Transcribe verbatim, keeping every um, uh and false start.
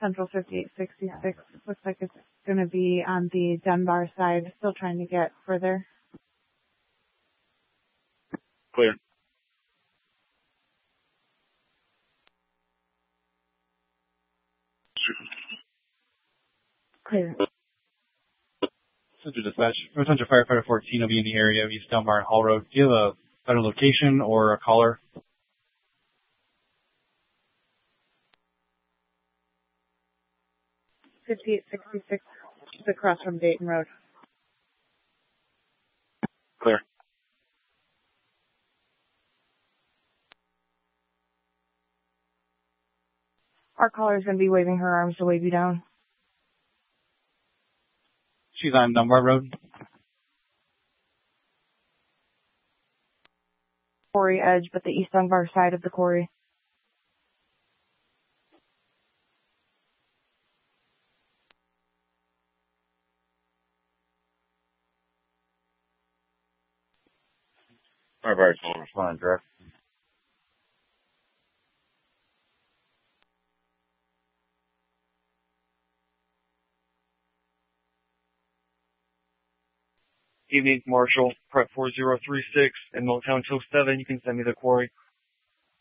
Central fifty-eight sixty-six. Looks like it's going to be on the Dunbar side, still trying to get further. Clear. Clear. Central Dispatch, Central Firefighter fourteen will be in the area of East Dunbar and Hall Road. Do you have a better location or a caller? fifty-eight sixty-six, just across from Dayton Road. Clear. Our caller is going to be waving her arms to wave you down. She's on Dunbar Road. Quarry edge, but the East Dunbar side of the quarry. All right, so respond direct. Evening, Marshall, Prep four zero three six, and Milltown till seven. You can send me the quarry.